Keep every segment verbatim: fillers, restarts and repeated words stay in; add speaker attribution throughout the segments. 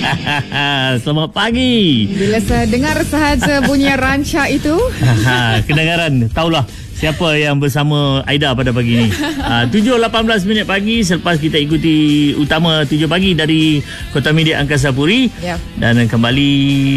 Speaker 1: Selamat pagi.
Speaker 2: Bila saya dengar sahaja bunyi rancak itu,
Speaker 1: kedengaran, tahulah siapa yang bersama Aida pada pagi ni. uh, tujuh lapan belas minit pagi selepas kita ikuti utama tujuh pagi dari Kota Media Angkasa Puri. Yep. Dan kembali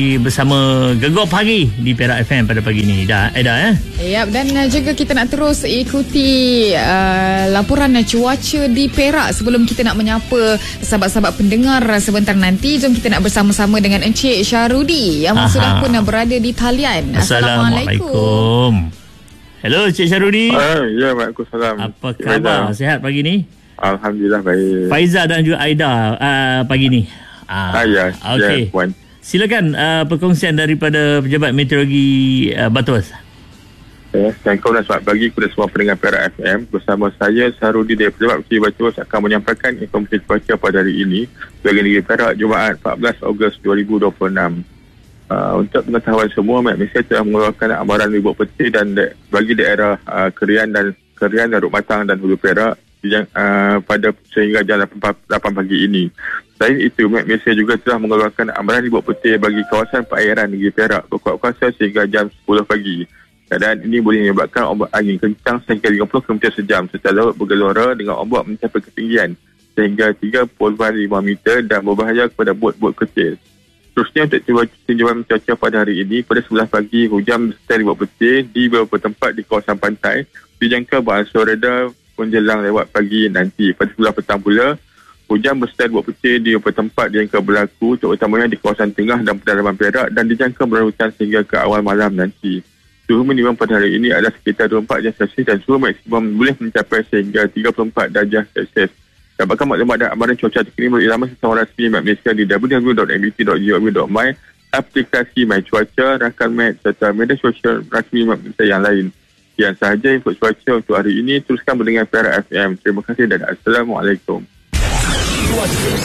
Speaker 1: bersama Gegar Pagi di Perak F M pada pagi ni. Dah, Aida eh?
Speaker 2: Yep, dan juga kita nak terus ikuti uh, laporan cuaca di Perak sebelum kita nak menyapa sahabat-sahabat pendengar sebentar nanti. Jom kita nak bersama-sama dengan Encik Syarudi yang Aha. sudah pun berada di talian.
Speaker 1: Assalamualaikum. Assalamualaikum. Hello, Cik Syarudi.
Speaker 3: Ah, ya, Waalaikumsalam.
Speaker 1: Apa khabar? Faizal. Sihat pagi ni?
Speaker 3: Alhamdulillah baik.
Speaker 1: Faizal dan juga Aida uh, pagi ni.
Speaker 3: Ah, ah ya.
Speaker 1: Okey.
Speaker 3: Ya,
Speaker 1: silakan uh, perkongsian daripada Pejabat Meteorologi uh, Batuas.
Speaker 3: Ya, Assalamualaikum dan selamat pagi kepada semua pendengar Perak F M. Bersama saya Syarudi dari Pejabat Meteorologi Batuas akan menyampaikan informasi cuaca pada hari ini bagi negeri Perak Jumaat empat belas Ogos dua ribu dua puluh enam. Uh, untuk pengetahuan semua, Malaysia telah mengeluarkan amaran ribut peti dan de- bagi daerah uh, Kerian dan Kerian, Daruk Matang dan Hulu Perak yang, uh, pada sehingga jam lapan pagi ini. Selain itu, Malaysia juga telah mengeluarkan amaran ribut peti bagi kawasan perairan negeri Perak berkuat kuasa sehingga jam sepuluh pagi. Keadaan ini boleh menyebabkan ombak angin kencang sehingga tiga puluh kilometer sejam serta laut bergelora dengan ombak mencapai ketinggian sehingga tiga puluh lima meter dan berbahaya kepada bot-bot kecil. Terusnya untuk tinjauan cuaca pada hari ini, pada sebelas pagi hujan serta ribut peti di beberapa tempat di kawasan pantai dijangka beransur reda menjelang lewat pagi nanti. Pada sebelah petang pula, hujan berserta ribut peti di beberapa tempat dijangka berlaku terutamanya di kawasan tengah dan pedalaman Perak dan dijangka berlarutan sehingga ke awal malam nanti. Suhu minimum pada hari ini adalah sekitar dua puluh empat darjah Celsius dan suhu maksimum boleh mencapai sehingga tiga puluh empat darjah Celsius. Dapatkan maklumat dan amaran cuaca terkini melalui laman sesama rasmi Malaysia di w w w dot m b t dot go dot my, aplikasi My Cuaca, rakan Mat serta media sosial rasmi Malaysia yang lain. Yang sahaja info cuaca untuk hari ini. Teruskan mendengar Perak F M. Terima kasih dan Assalamualaikum.